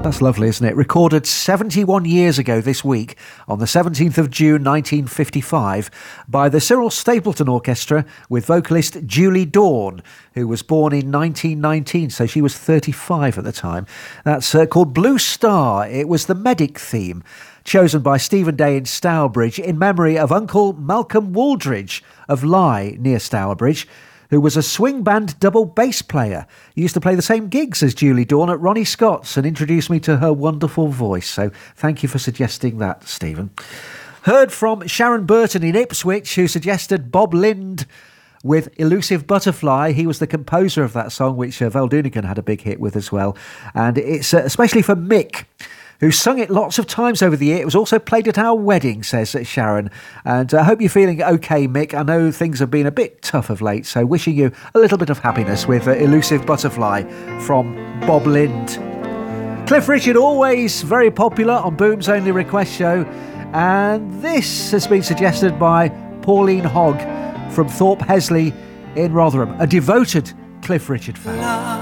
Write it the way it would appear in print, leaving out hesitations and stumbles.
That's lovely, isn't it? Recorded 71 years ago this week, on the 17th of June 1955, by the Cyril Stapleton Orchestra with vocalist Julie Dawn, who was born in 1919, so she was 35 at the time. That's called Blue Star. It was the Medic theme, chosen by Stephen Day in Stourbridge in memory of Uncle Malcolm Waldridge of Lye, near Stourbridge, who was a swing band double bass player. He used to play the same gigs as Julie Dawn at Ronnie Scott's and introduced me to her wonderful voice. So thank you for suggesting that, Stephen. Heard from Sharon Burton in Ipswich, who suggested Bob Lind with Elusive Butterfly. He was the composer of that song, which Val Doonican had a big hit with as well. And it's especially for Mick, who sung it lots of times over the year. It was also played at our wedding, says Sharon. And I hope you're feeling okay, Mick. I know things have been a bit tough of late, so wishing you a little bit of happiness with Elusive Butterfly from Bob Lind. Cliff Richard, always very popular on Boom's Only Request Show. And this has been suggested by Pauline Hogg from Thorpe Hesley in Rotherham, a devoted Cliff Richard fan.